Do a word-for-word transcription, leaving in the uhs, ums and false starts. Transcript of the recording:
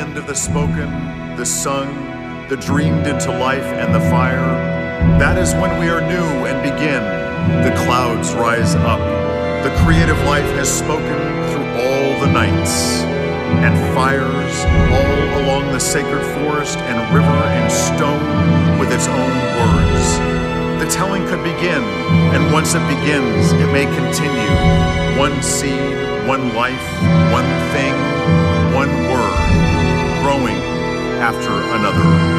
end of the spoken, the sung, the dreamed into life and the fire, that is when we are new and begin. The clouds rise up. The creative life has spoken through all the nights, and fires all along the sacred forest and river and stone with its own words. The telling could begin, and once it begins, it may continue. One seed, one life, one thing, one word, growing after another.